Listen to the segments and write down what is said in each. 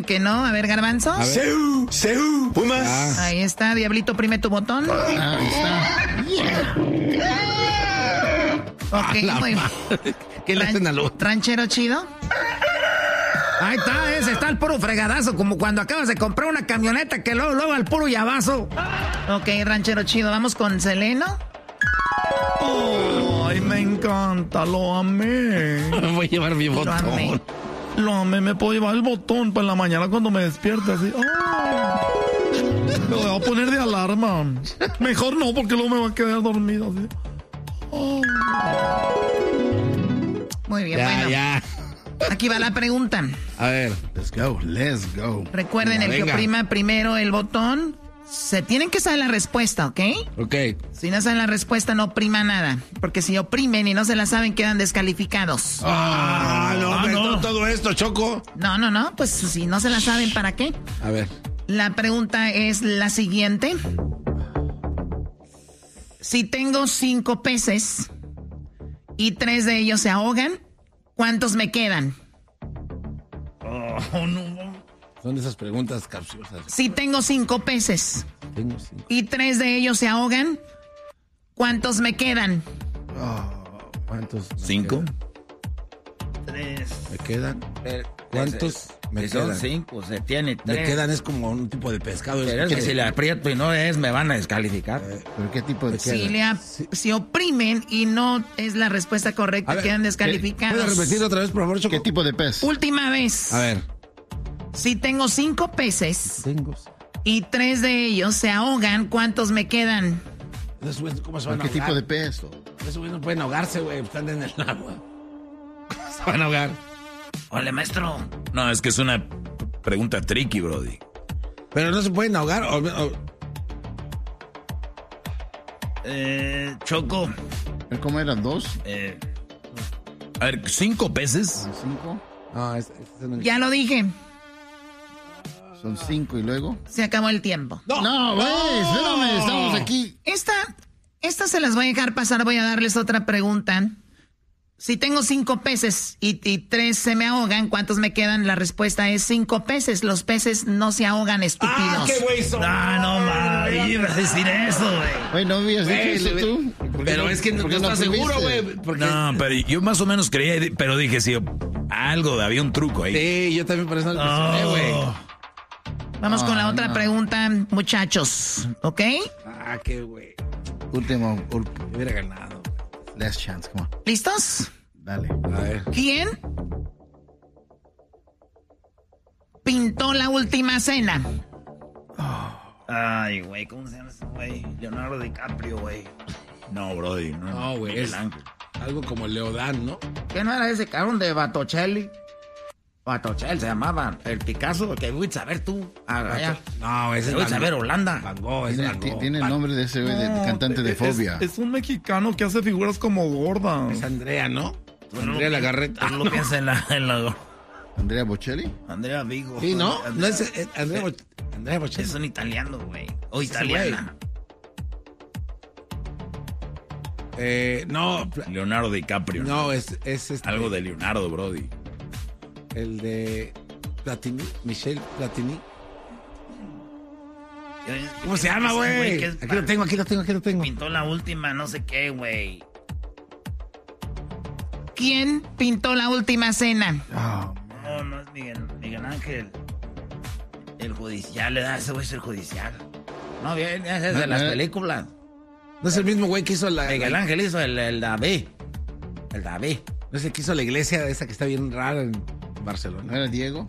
que no. A ver, Garbanzo. ¡Seú! ¡Pumas! Ahí está, Diablito, oprime tu botón. Ahí está. Ok, muy bien. ¿Qué le hacen a lo? ¿Ranchero chido? Ahí está, ese está el puro fregadazo, como cuando acabas de comprar una camioneta que luego al puro llavazo. Ok, ranchero chido, vamos con Seleno. Ay, me encanta, lo amé. Voy a llevar mi botón. Lo amé, me puedo llevar el botón para la mañana cuando me despierte así. Lo voy a poner de alarma. Mejor no, porque luego me va a quedar dormido así. Muy bien, Ya, bueno. ya. Aquí va la pregunta. A ver. Let's go. Recuerden, el que oprima primero el botón, se tienen que saber la respuesta, ¿ok? Ok. Si no saben la respuesta, no oprima nada. Porque si oprimen y no se la saben, quedan descalificados. No. Todo esto, Choco. No. Pues si no se la saben, ¿para qué? A ver. La pregunta es la siguiente. Si tengo 5 peces y 3 de ellos se ahogan, ¿cuántos me quedan? Son de esas preguntas capciosas. Si tengo 5 peces y 3 de ellos se ahogan, ¿cuántos me quedan? ¿Cuántos? 5. 3. ¿Me quedan? ¿Cuántos me quedan? Son 5, se tiene 3. Me quedan es como un tipo de pescado. Pero es que si le aprieto y no es, me van a descalificar. ¿Pero qué tipo de Si oprimen y no es la respuesta correcta, ver, quedan descalificados. ¿Puedes repetir otra vez, por favor, Choco? ¿Qué tipo de pez? Última vez. A ver. Si tengo 5 peces y 3 de ellos se ahogan, ¿cuántos me quedan? Esos güeyes, ¿cómo se van a ¿Qué ahogar? tipo de pez? Esos güeyes no pueden ahogarse, güey. Están en el agua. ¿Cómo se van a ahogar? Hola, maestro. No, es que es una pregunta tricky, brody. Pero no se pueden ahogar. Choco. ¿Cómo eran? ¿2? A ver, 5 peces. 5. Ya lo dije. Son 5 y luego. Se acabó el tiempo. No, güey, espérame, estamos aquí. Esta se las voy a dejar pasar, voy a darles otra pregunta. Si tengo 5 peces y 3 se me ahogan, ¿cuántos me quedan? La respuesta es 5 peces. Los peces no se ahogan, estúpidos. ¡Qué güey son! No, mames, ibas a decir eso, güey. Güey, ¿no habías dicho eso tú? Pero es que no estás seguro, güey. No, pero yo más o menos creía, pero dije, sí, había un truco ahí. Sí, yo también por eso no lo güey. Vamos con la otra pregunta, muchachos, ¿ok? Qué güey. Último, hubiera ganado. Last chance, come on. ¿Listos? Dale. A ver. ¿Quién pintó la última cena? Ay, güey, ¿cómo se llama ese güey? Leonardo DiCaprio, güey. No, brody. No, güey. Es algo como Leodán, ¿no? ¿Qué no era ese cabrón de Botticelli? Botticelli se llamaba. El Picasso, que voy a saber tú. No, ese es voy a saber Holanda. Van Gogh, ese Van Gogh. Tiene el nombre de ese güey, de cantante de Fobia. Es un mexicano que hace figuras como gordas. Es Andrea, ¿no? Andrea Lagarreta. Tú lo piensas en la... ¿Andrea Bocelli? Andrea Vigo. Sí, ¿no? No es Andrea Bocelli. Es un italiano, güey. O italiana. No. Leonardo DiCaprio. No, es algo de Leonardo, brody. El de Platini, Michel Platini. ¿Cómo se llama, güey? Aquí lo tengo. Pintó la última, no sé qué, güey. ¿Quién pintó la última cena? No es Miguel Ángel. El judicial, le da ese güey, es el judicial. No, bien, ese es de las películas. No es el mismo güey que hizo la... Miguel Ángel hizo el David. El David. No es el que hizo la iglesia esa que está bien rara en Barcelona. ¿No era Diego?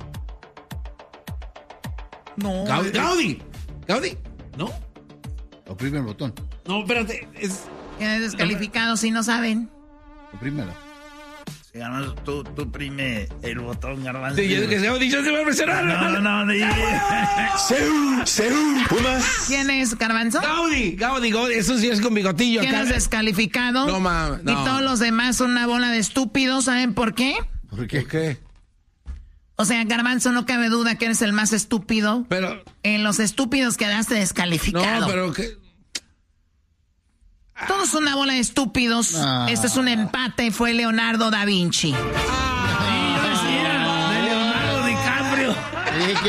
No. Gaudí. ¿No? Oprime el botón. No, espérate. Quedan descalificados si no saben. Oprímelo. Si ganas, tú oprime el botón, Garbanzo. Sí, yo dije, Gaudí, ya se va a mencionar. No. ¡Seú! ¡Pumas! ¿Quién es, Garbanzo? Gaudí. Eso sí es con bigotillo. Quedas descalificado. No, mames. Y todos los demás son una bola de estúpidos, ¿saben por qué? ¿Por qué? O sea, Garbanzo, no cabe duda que eres el más estúpido. Pero... En los estúpidos quedaste descalificado. No, pero que... Todos son una bola de estúpidos. Este es un empate, fue Leonardo da Vinci.